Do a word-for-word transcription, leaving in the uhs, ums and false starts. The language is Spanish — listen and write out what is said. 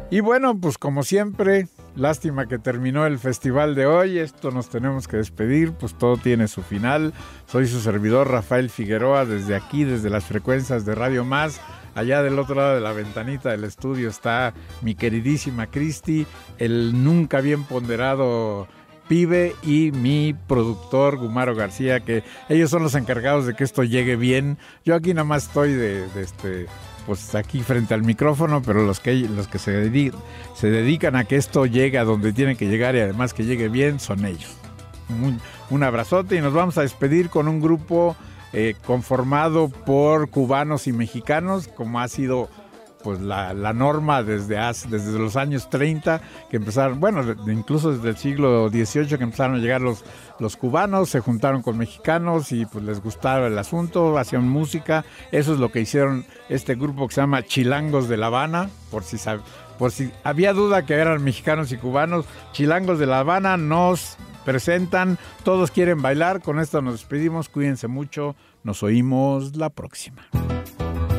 Y bueno, pues como siempre, lástima que terminó el festival de hoy, esto nos tenemos que despedir, pues todo tiene su final. Soy su servidor Rafael Figueroa, desde aquí, desde las frecuencias de Radio Más. Allá del otro lado de la ventanita del estudio está mi queridísima Cristi, el nunca bien ponderado Pibe y mi productor Gumaro García, que ellos son los encargados de que esto llegue bien. Yo aquí nada más estoy de, de este... pues aquí frente al micrófono, pero los que, los que se, dedican, se dedican a que esto llegue a donde tiene que llegar y además que llegue bien son ellos. Un, un abrazote y nos vamos a despedir con un grupo eh, conformado por cubanos y mexicanos, como ha sido pues la, la norma desde, hace, desde los años treinta, que empezaron, bueno, incluso desde el siglo dieciocho que empezaron a llegar los, los cubanos, se juntaron con mexicanos y pues les gustaba el asunto, hacían música. Eso es lo que hicieron este grupo que se llama Chilangos de La Habana, por si, por si había duda que eran mexicanos y cubanos. Chilangos de La Habana nos presentan Todos Quieren Bailar. Con esto nos despedimos, cuídense mucho, nos oímos la próxima.